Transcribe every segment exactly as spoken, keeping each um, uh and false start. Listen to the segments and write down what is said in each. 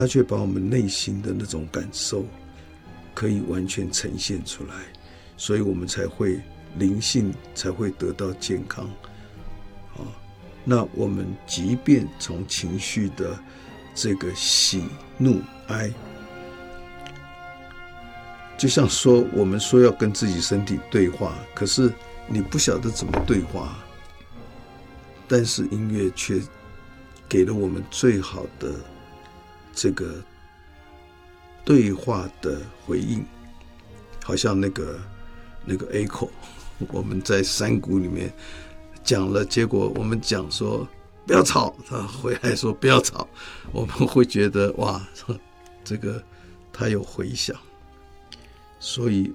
他却把我们内心的那种感受可以完全呈现出来，所以我们才会灵性才会得到健康。哦，那我们即便从情绪的这个喜怒哀，就像说我们说要跟自己身体对话，可是你不晓得怎么对话，但是音乐却给了我们最好的这个对话的回应，好像那个那个 echo， 我们在山谷里面讲了，结果我们讲说不要吵，他回来说不要吵，我们会觉得哇，这个他有回响。所以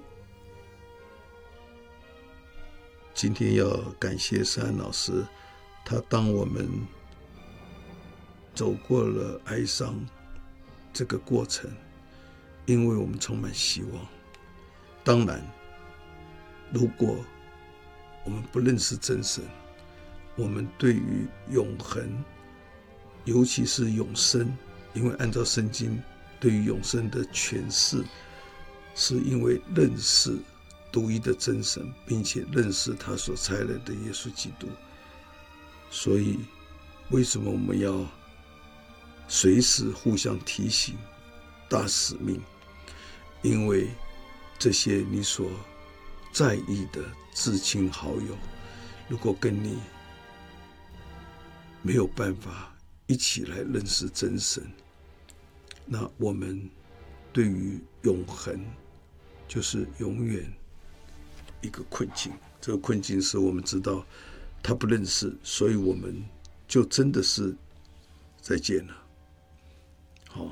今天要感谢施安老师，他当我们走过了哀伤这个过程，因为我们充满希望。当然如果我们不认识真神，我们对于永恒，尤其是永生，因为按照圣经对于永生的诠释，是因为认识独一的真神，并且认识他所差来的耶稣基督。所以为什么我们要随时互相提醒大使命？因为这些你所在意的至亲好友，如果跟你没有办法一起来认识真神，那我们对于永恒就是永远一个困境。这个困境是我们知道他不认识，所以我们就真的是再见了。哦，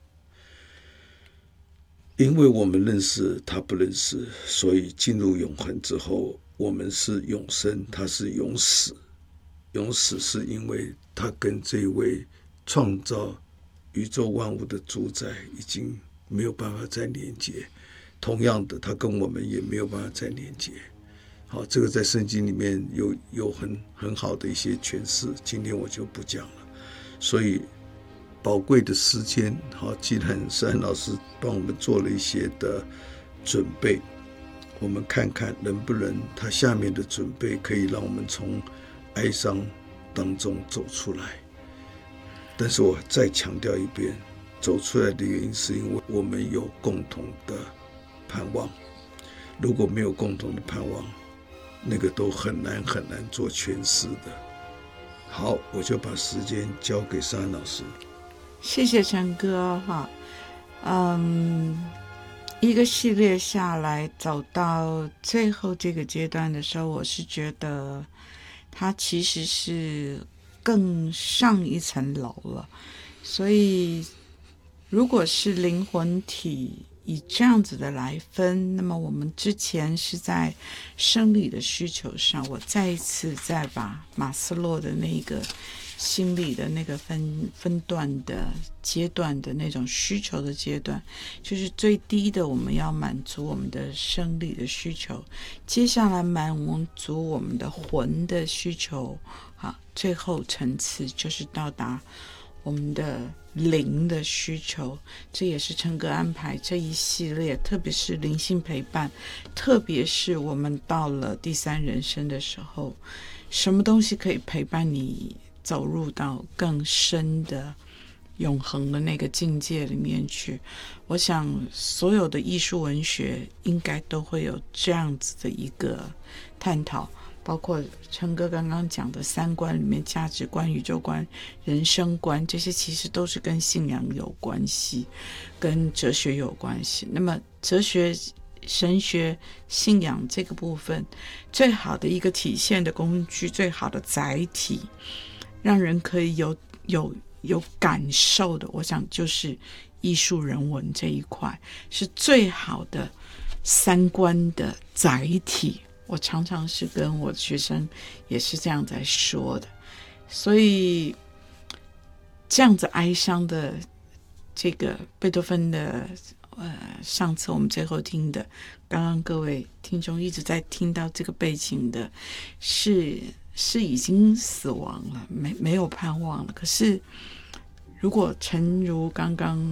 因为我们认识他不认识，所以进入永恒之后，我们是永生，他是永死。永死是因为他跟这位创造宇宙万物的主宰已经没有办法再连接，同样的他跟我们也没有办法再连接。好，这个在圣经里面有有很很好的一些诠释，今天我就不讲了。所以宝贵的时间，好，既然施安老师帮我们做了一些的准备，我们看看能不能他下面的准备可以让我们从哀伤当中走出来。但是我再强调一遍，走出来的原因是因为我们有共同的盼望，如果没有共同的盼望，那个都很难很难做诠释的。好，我就把时间交给施安老师。 谢谢陈哥哈，嗯，一个系列下来走到最后这个阶段的时候，我是觉得它其实是更上一层楼了。所以如果是灵魂体以这样子的来分，那么我们之前是在生理的需求上，我再一次再把马斯洛的那个心理的那个分分段的阶段的那种需求的阶段，就是最低的我们要满足我们的生理的需求，接下来满足我们的魂的需求，好，最后层次就是到达我们的灵的需求。这也是陈哥安排这一系列，特别是灵性陪伴，特别是我们到了第三人生的时候，什么东西可以陪伴你走入到更深的永恒的那个境界里面去。我想所有的艺术文学应该都会有这样子的一个探讨，包括陈哥刚刚讲的三观里面，价值观、宇宙观、人生观，这些其实都是跟信仰有关系，跟哲学有关系。那么哲学、神学、信仰这个部分，最好的一个体现的工具，最好的载体，让人可以有有有感受的，我想就是艺术人文这一块是最好的三观的载体。我常常是跟我的学生也是这样在说的。所以这样子哀伤的这个贝多芬的呃，上次我们最后听的，刚刚各位听众一直在听到这个背景的是是已经死亡了，没没有盼望了。可是如果诚如刚刚